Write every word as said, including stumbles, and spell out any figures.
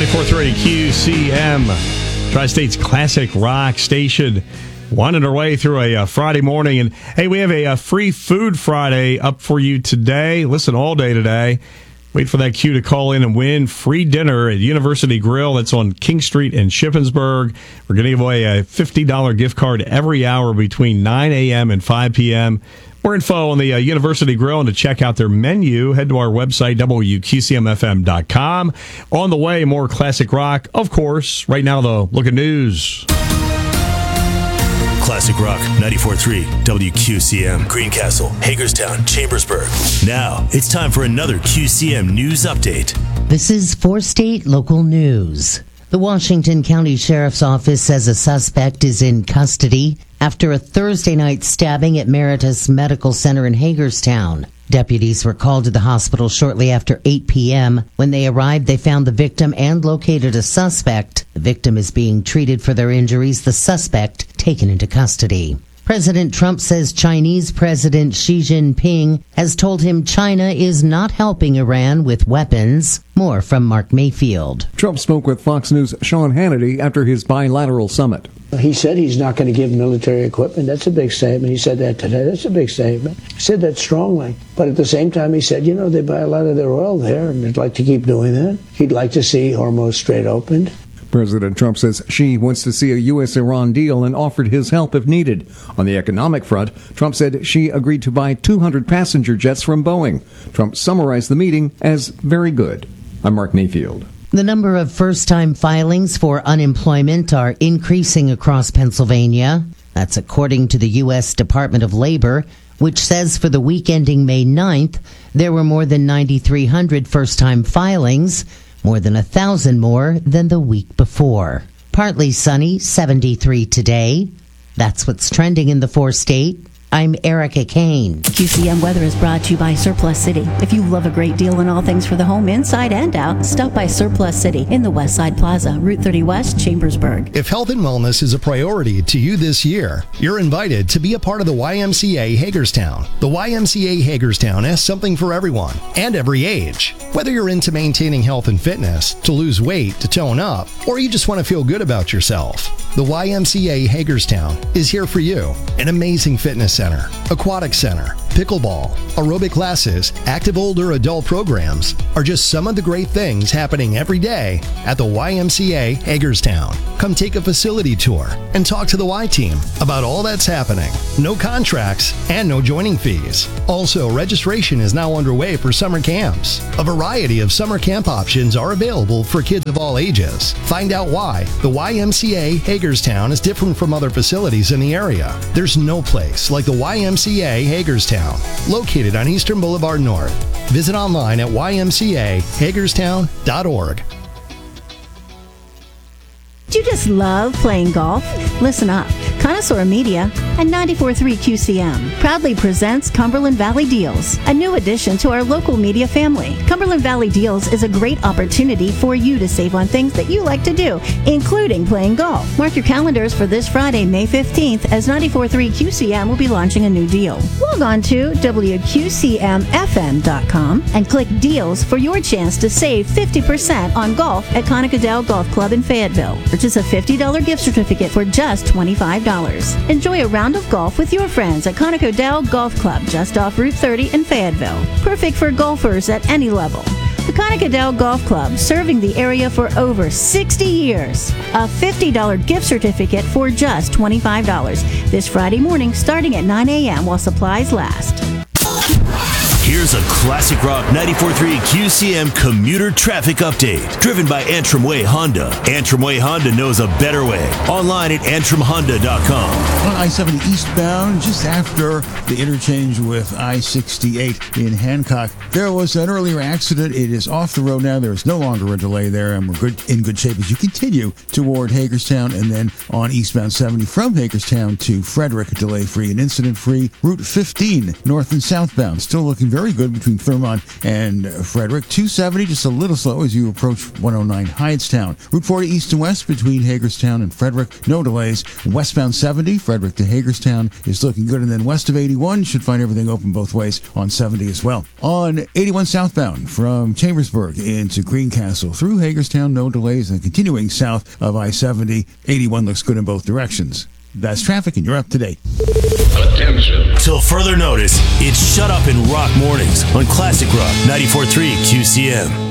ninety-four point three Q C M, Tri-State's classic rock station, winding our way through a uh, Friday morning. And hey, we have a, a free Food Friday up for you today. Listen all day today. Wait for that cue to call in and win free dinner at University Grill. That's on King Street in Shippensburg. We're going to give away a fifty dollars gift card every hour between nine a.m. and five p.m. More info on the uh, University Grill and to check out their menu, head to our website, W Q C M F M dot com. On the way, more classic rock. Of course, right now, though, look at news. Classic Rock ninety-four point three W Q C M, Greencastle, Hagerstown, Chambersburg. Now it's time for another Q C M News Update. This is four State Local News. The Washington County Sheriff's Office says a suspect is in custody after a Thursday night stabbing at Meritus Medical Center in Hagerstown. Deputies were called to the hospital shortly after eight p.m. When they arrived, they found the victim and located a suspect. The victim is being treated for their injuries, the suspect taken into custody. President Trump says Chinese President Xi Jinping has told him China is not helping Iran with weapons. More from Mark Mayfield. Trump spoke with Fox News' Sean Hannity after his bilateral summit. He said he's not going to give military equipment. That's a big statement. He said that today. That's a big statement. He said that strongly. But at the same time, he said, you know, they buy a lot of their oil there, and they'd like to keep doing that. He'd like to see Hormuz Strait opened. President Trump says Xi wants to see a U S Iran deal and offered his help if needed. On the economic front, Trump said Xi agreed to buy two hundred passenger jets from Boeing. Trump summarized the meeting as very good. I'm Mark Mayfield. The number of first-time filings for unemployment are increasing across Pennsylvania. That's according to the U S Department of Labor, which says for the week ending May ninth, there were more than nine thousand three hundred first-time filings, more than one thousand more than the week before. Partly sunny, seventy-three today. That's what's trending in the four-state. I'm Erica Kane. Q C M weather is brought to you by Surplus City. If you love a great deal on all things for the home, inside and out, stop by Surplus City in the West Side Plaza, Route thirty West, Chambersburg. If health and wellness is a priority to you this year, you're invited to be a part of the Y M C A Hagerstown. The Y M C A Hagerstown has something for everyone and every age. Whether you're into maintaining health and fitness, to lose weight, to tone up, or you just want to feel good about yourself, the Y M C A Hagerstown is here for you. An amazing fitness center, aquatic center, pickleball, aerobic classes, active older adult programs are just some of the great things happening every day at the Y M C A Hagerstown. Come take a facility tour and talk to the Y team about all that's happening. No contracts and no joining fees. Also, registration is now underway for summer camps. A variety of summer camp options are available for kids of all ages. Find out why the Y M C A Hagerstown is different from other facilities in the area. There's no place like the Y M C A Hagerstown, located on Eastern Boulevard North. Visit online at y m c a hagerstown dot org. Do you just love playing golf? Listen up. Connoisseur Media and ninety-four point three Q C M proudly presents Cumberland Valley Deals, a new addition to our local media family. Cumberland Valley Deals is a great opportunity for you to save on things that you like to do, including playing golf. Mark your calendars for this Friday, May fifteenth, as ninety-four point three Q C M will be launching a new deal. Log on to W Q C M F M dot com and click Deals for your chance to save fifty percent on golf at Conocodow Golf Club in Fayetteville. Purchase a fifty dollars gift certificate for just twenty-five dollars. Enjoy a round of golf with your friends at Conocodow Golf Club just off Route thirty in Fayetteville. Perfect for golfers at any level. The Conocodow Golf Club, serving the area for over sixty years. A fifty dollars gift certificate for just twenty-five dollars. This Friday morning starting at nine a.m. while supplies last. Here's a Classic Rock ninety-four point three Q C M commuter traffic update, driven by Antrim Way Honda. Antrim Way Honda knows a better way. Online at antrim honda dot com. On I seventy eastbound, just after the interchange with I sixty-eight in Hancock, there was an earlier accident. It is off the road now. There is no longer a delay there, and we're good in good shape as you continue toward Hagerstown, and then on eastbound seventy from Hagerstown to Frederick, delay-free and incident-free. Route fifteen, north and southbound, still looking very very good between Thurmont and Frederick. two seventy just a little slow as you approach one oh nine Hydestown. Route forty east and west between Hagerstown and Frederick, no delays. Westbound seventy, Frederick to Hagerstown is looking good, and then west of eighty-one should find everything open both ways on seventy as well. On eighty-one southbound from Chambersburg into Greencastle through Hagerstown, no delays, and continuing south of I seventy, eighty-one looks good in both directions. That's traffic, and you're up to date. Attention. Till further notice, it's Shut Up and Rock Mornings on Classic Rock ninety-four point three Q C M.